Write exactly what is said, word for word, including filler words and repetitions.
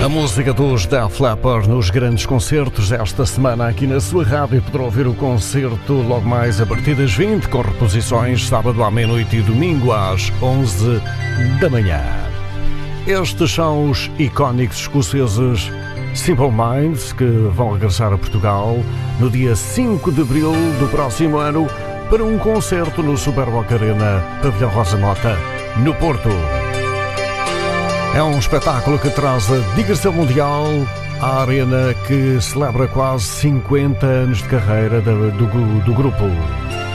música dos Def Leppard nos grandes concertos esta semana aqui na sua rádio. Poderá ouvir o concerto logo mais a partir das vinte, com reposições sábado à meia-noite e domingo às onze da manhã. Estes são os icónicos escoceses Simple Minds, que vão regressar a Portugal no dia cinco de abril do próximo ano para um concerto no Superboc Arena, Pavilhão Rosa Mota, no Porto. É um espetáculo que traz a digressão mundial à arena, que celebra quase cinquenta anos de carreira do, do, do grupo.